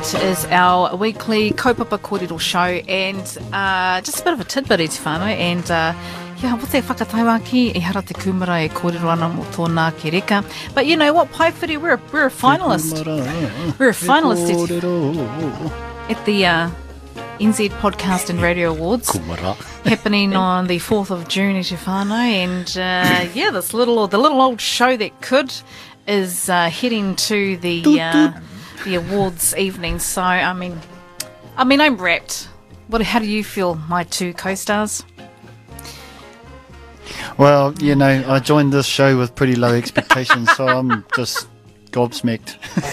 It is our weekly kaupapa kōrero show, and just a bit of a tidbit e te whānau, and what's e whakataiwaki e hara te kumara e kōrero ana mo tōna ke reka. But you know what, Paewhiri, we're a finalist. We're a finalist at the NZ Podcast and Radio Awards happening on the 4th of June e te whānau, and the little old show that could is heading to the awards evening. So I mean I'm wrapped. How do you feel, my two co-stars? Well, you know, I joined this show with pretty low expectations, so I'm just gobsmacked.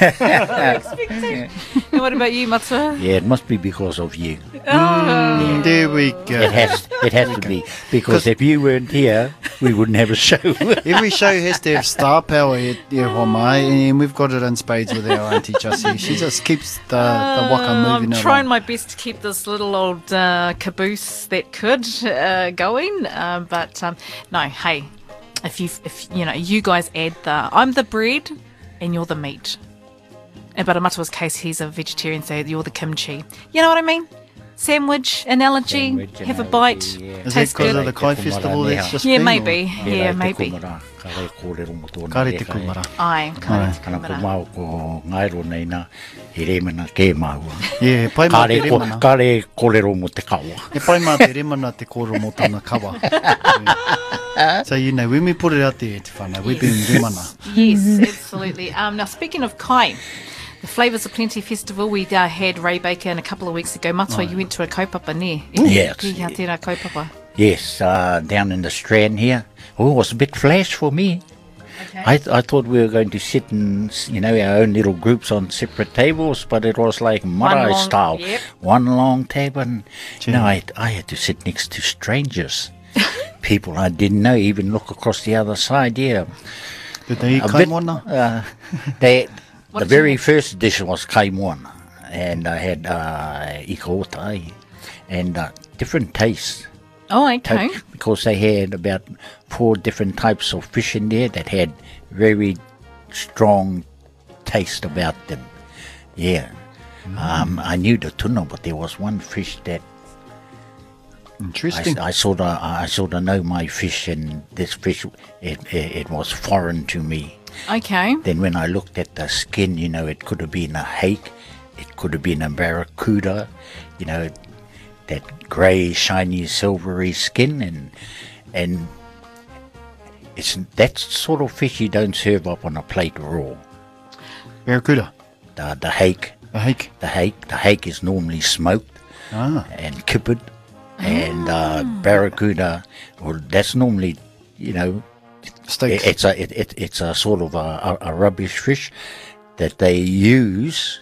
And what about you, Matua? Yeah, it must be because of you. There we go. It has to be, because if you weren't here, we wouldn't have a show. Every show has to have star power at Homai, and we've got it in spades with our Auntie Jussie. She just keeps the waka moving. I'm trying my best to keep this little old caboose that could going, but no, hey, if you know, you guys add I'm the bread and you're the meat. But in Matua's case, he's a vegetarian, so you're the kimchi. You know what I mean? Sandwich analogy, have a bite, Is that tastes because good. of the Kai Festival that's just Yeah, been, maybe. or? Yeah, maybe. Kare te kumara. Aye, kare te Kana ko kumara. mau ko ngairo nei na he remana ke maua. Yeah, pai mā te remana. Kare kōrero mo te kaua. E pai mā te remana te koro mo tāna kawa. So, you know, when we put it out there, te whānau, we've been remana. Yes, absolutely. Now, speaking of kai, the Flavours of Plenty Festival, we had Ray Baker in a couple of weeks ago. Matua, you went to a kaupapa ne? Yes. Ki hea tērā kaupapa. Yes, down in the Strand here. Oh, it was a bit flash for me. Okay. I thought we were going to sit in, you know, our own little groups on separate tables, but it was like marae style. Yep. One long table. And, Gee. no, I had to sit next to strangers. People I didn't know, even look across the other side, yeah. Did they eat A kai bit, moana? The What did very you first dish was kai moana, and I had ika otai, and different tastes. Oh, okay. Because they had about 4 different types of fish in there that had very strong taste about them. Yeah. I knew the tuna, but there was one fish that Interesting. I sort of know my fish, and this fish, it was foreign to me. Okay. Then when I looked at the skin, you know, it could have been a hake, it could have been a barracuda, you know, that grey, shiny, silvery skin, and it's that sort of fish you don't serve up on a plate raw. Barracuda. The hake, A hake. the hake is normally smoked and kippered, and barracuda, well, that's normally, you know, Steaks. it's a sort of a rubbish fish that they use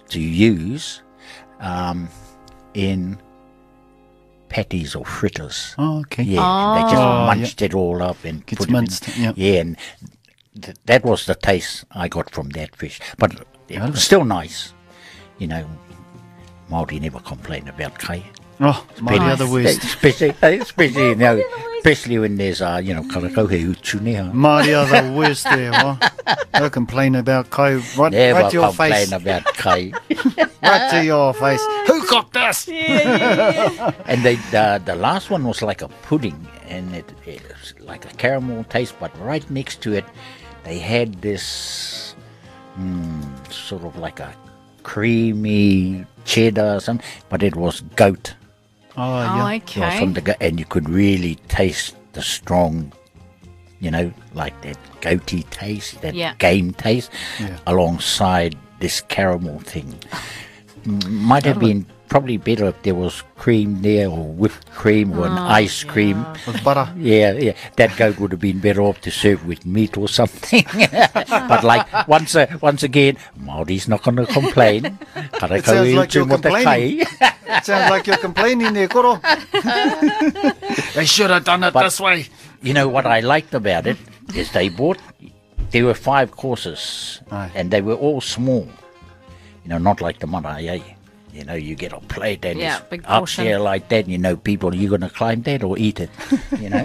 in patties or fritters. Oh, okay. Yeah, they just Oh, munched it all up and Gets put it minced, in. yeah. Yeah, and that was the taste I got from that fish. But it was still nice. You know, Māori never complain about kai. Oh, Māori are the worst. Especially you know, especially when there's you know, karakauhe utu nea. Māori are the worst there, huh? They'll complain about kai right Never to your complain face. about kai. Right to your face. Who got this? And the last one was like a pudding, and it's like a caramel taste, but right next to it, they had this sort of like a creamy cheddar or something, but it was goat. Oh, Oh, yeah. It was okay. from the goat, and you could really taste the strong, you know, like that goaty taste, that Yeah. game taste, Yeah. alongside this caramel thing. Might have been probably better if there was cream there, or whipped cream, or an ice cream. With butter. Yeah, that goat would have been better off to serve with meat or something. But like once again, Māori's not going to complain. It sounds like you're complaining. It sounds like you're complaining there, Koro. They should have done it But- this way. You know what I liked about it is there were 5 courses, Aye. and they were all small. You know, not like the marae. You know, you get a plate and Yeah, it's big up portion. there like that. You know, people, are you going to climb that or eat it? You know.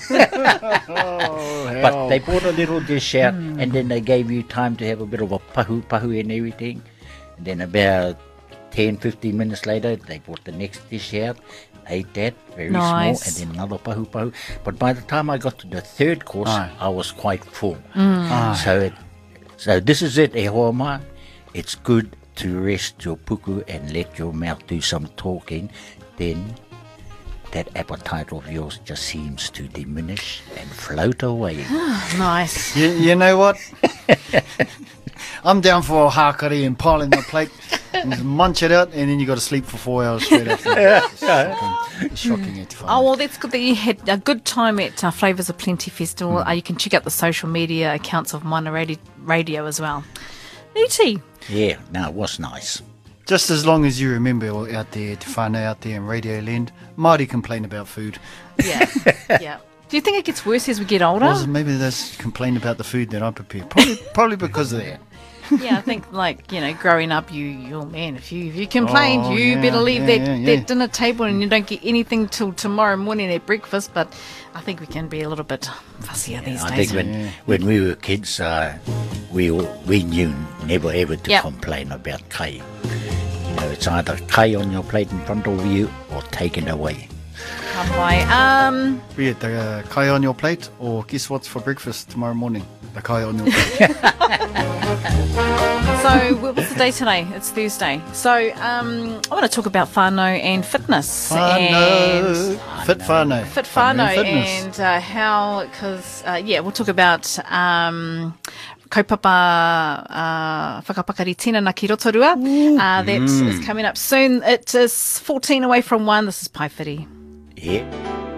But they brought a little dish out, and then they gave you time to have a bit of a pahu and everything. And then about 10, 15 minutes later, they brought the next dish out, ate that, very Nice. small, and then another pahu. But by the time I got to the third course, Aye. I was quite full. Aye. So this is it, e hoa mai. It's good to rest your puku and let your mouth do some talking. Then that appetite of yours just seems to diminish and float away. Nice. You know what? I'm down for a hakari and pile in the plate and just munch it out, and then you got to sleep for 4 hours straight after. It's shocking. It's fun. Oh, well, that's good that you had a good time at Flavours of Plenty Festival. You can check out the social media accounts of Mana Radio as well. E.T. Yeah, no, it was nice. Just as long as you remember out there, Te Whānau out there in Radio Land, Māori complain about food. Yeah, yeah. Do you think it gets worse as we get older? Or maybe they complain about the food that I prepare. Probably because of that. Yeah, I think growing up, oh man, if you complained, Oh, you yeah, better leave yeah. that dinner table and you don't get anything till tomorrow morning at breakfast. But I think we can be a little bit fussier these I days. think when we were kids, we knew never ever to Yep. complain about kai. You know, it's either kai on your plate in front of you or taken away. Be it the kai on your plate, or guess what's for breakfast tomorrow morning? The kai on your plate. So what's the day today? It's Thursday. So I want to talk about whānau and fitness. Whānau. Fit whānau. Fit Whānau whānau fitness. and how, because, we'll talk about kaupapa whakapakari tina na ki rotorua. That is coming up soon. It is 14 away from 1. This is Paewhiri. Yeah.